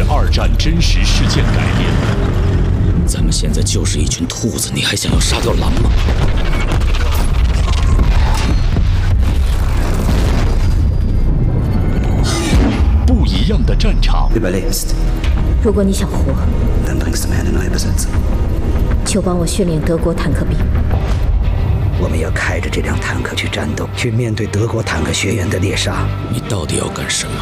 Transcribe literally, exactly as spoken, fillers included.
二战真实事件改编。 咱们现在就是一群兔子，你还想要杀掉狼吗？ 不一样的战场。 如果你想活，就帮我训练德国坦克兵。 我们要开着这辆坦克去战斗，去面对德国坦克学院的猎杀。 你到底要干什么？